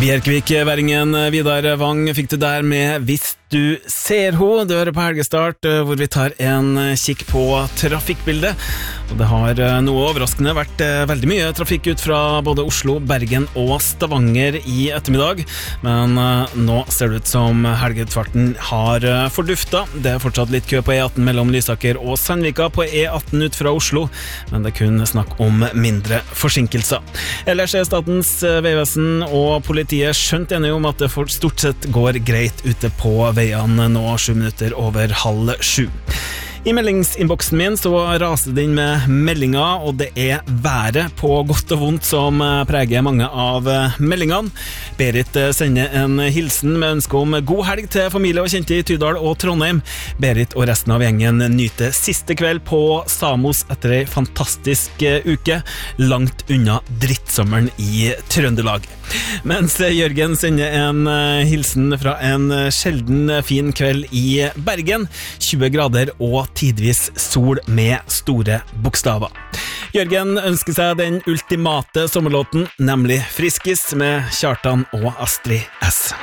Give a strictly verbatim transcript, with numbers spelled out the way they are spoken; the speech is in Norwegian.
Bjerkvik-væringen Vidar Wang fikk du der med Hvis du ser ho. Du hører på Helgestart, hvor vi tar en kikk på trafikkbildet. Og det har noe overraskende vært veldig mye trafikk ut fra både Oslo, Bergen og Stavanger i ettermiddag. Men nå ser det ut som helgeutfarten har fordufta. Det er fortsatt litt kø på E atten mellom Lysaker og Sandvika på E atten ut fra Oslo, men det er kun snakk om mindre forsinkelser. Ellers er Statens vegvesen og politiet skjønt enige om at det stort sett går greit ute på veiene nå sju minutter over halv sju. I meldingsinnboksen min så raser det inn med meldinger, og det er været på godt og vondt som preger mange av meldingene. Berit sender en hilsen med ønske om god helg til familie og kjente i Tydal og Trondheim. Berit og resten av gjengen nyter siste kveld på Samos etter en fantastisk uke, langt unna drittsommeren i Trøndelag. Mens Jørgen sender en hilsen fra en sjelden fin kveld i Bergen, tjue grader og tidvis sol med store bokstaver. Jørgen ønsker seg den ultimate sommerlåten, nemlig Friskis med Kjartan og Astrid S.